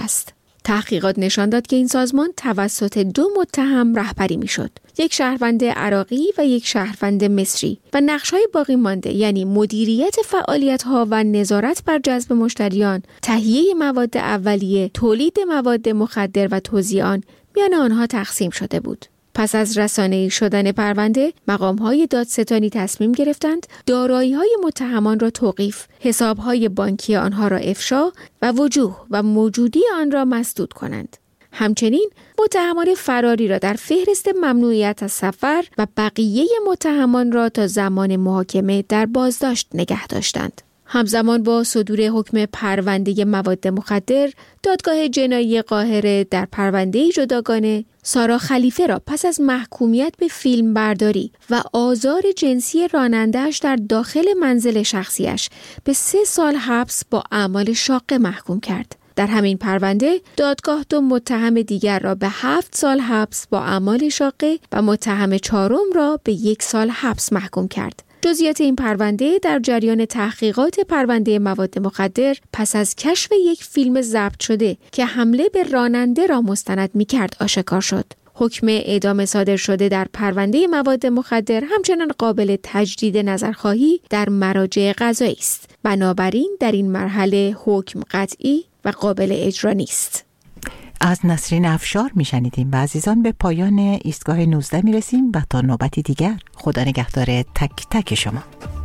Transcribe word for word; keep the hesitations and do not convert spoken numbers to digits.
است. تحقیقات نشان داد که این سازمان توسط دو متهم رهبری میشد، یک شهروند عراقی و یک شهروند مصری، و نقش‌های باقی مانده یعنی مدیریت فعالیت‌ها و نظارت بر جذب مشتریان، تهیه مواد اولیه، تولید مواد مخدر و توزیع آن میان آنها تقسیم شده بود. پس از رسانه‌ای شدن پرونده، مقام‌های دادستانی تصمیم گرفتند دارایی‌های متهمان را توقیف، حساب‌های بانکی آنها را افشا و وجوه و موجودی آن را مسدود کنند. همچنین متهمان فراری را در فهرست ممنوعیت از سفر و بقیه متهمان را تا زمان محاکمه در بازداشت نگه داشتند. همزمان با صدور حکم پرونده مواد مخدر، دادگاه جنایی قاهره در پرونده جداگانه سارا خلیفه را پس از محکومیت به فیلم برداری و آزار جنسی راننده‌اش در داخل منزل شخصیش به سه سال حبس با اعمال شاقه محکوم کرد. در همین پرونده دادگاه دو متهم دیگر را به هفت سال حبس با اعمال شاقه و متهم چهارم را به یک سال حبس محکوم کرد. جزئیات این پرونده در جریان تحقیقات پرونده مواد مخدر پس از کشف یک فیلم ضبط شده که حمله به راننده را مستند می‌کرد آشکار شد. حکم اعدام صادر شده در پرونده مواد مخدر همچنان قابل تجدید نظرخواهی در مراجع قضایی است. بنابراین در این مرحله حکم قطعی و قابل اجرا نیست. از نسرین افشار میشنیدیم و عزیزان به پایان ایستگاه نوزده میرسیم و تا نوبتی دیگر خدا نگهدار تک تک شما.